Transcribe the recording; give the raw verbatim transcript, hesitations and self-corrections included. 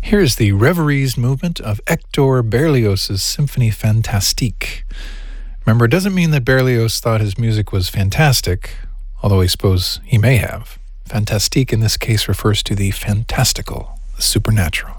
Here's the Reveries movement of Hector Berlioz's Symphonie Fantastique. Remember, it doesn't mean that Berlioz thought his music was fantastic, although I suppose he may have. Fantastique in this case refers to the fantastical, the supernatural.